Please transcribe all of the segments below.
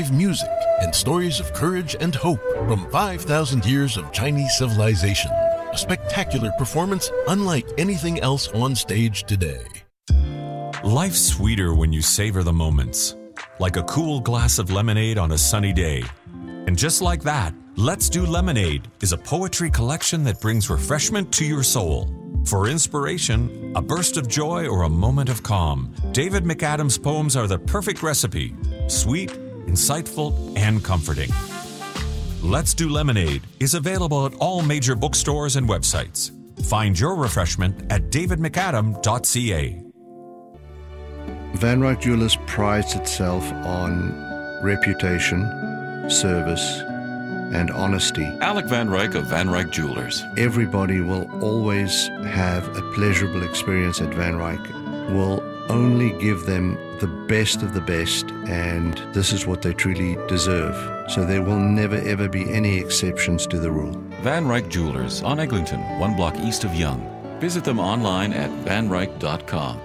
live music, and stories of courage and hope from 5,000 years of Chinese civilization. A spectacular performance unlike anything else on stage today. Life's sweeter when you savor the moments, like a cool glass of lemonade on a sunny day. And just like that, Let's Do Lemonade is a poetry collection that brings refreshment to your soul. For inspiration, a burst of joy, or a moment of calm, David McAdam's poems are the perfect recipe. Sweet, insightful, and comforting. Let's Do Lemonade is available at all major bookstores and websites. Find your refreshment at davidmcadam.ca. Van Ryck Jewelers prides itself on reputation, service, and honesty. Alec Van Ryck of Van Ryck Jewelers. Everybody will always have a pleasurable experience at Van Ryck. We'll only give them the best of the best, and this is what they truly deserve. So there will never ever be any exceptions to the rule. Van Ryck Jewelers on Eglinton, 1 block east of Yonge. Visit them online at vanryck.com.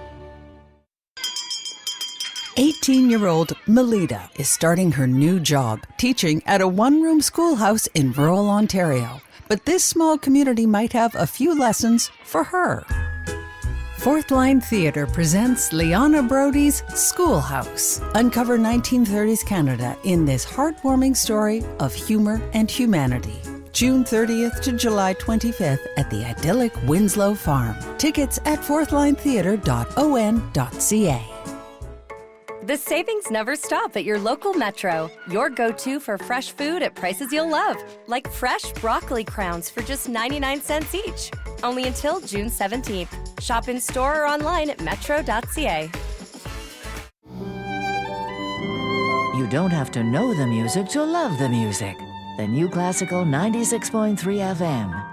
18-year-old Melita is starting her new job, teaching at a one-room schoolhouse in rural Ontario. But this small community might have a few lessons for her. Fourth Line Theatre presents Liana Brody's Schoolhouse. Uncover 1930s Canada in this heartwarming story of humor and humanity. June 30th to July 25th at the idyllic Winslow Farm. Tickets at fourthlinetheatre.on.ca. The savings never stop at your local Metro. Your go-to for fresh food at prices you'll love. Like fresh broccoli crowns for just 99 cents each. Only until June 17th. Shop in store or online at metro.ca. You don't have to know the music to love the music. The New Classical 96.3 FM.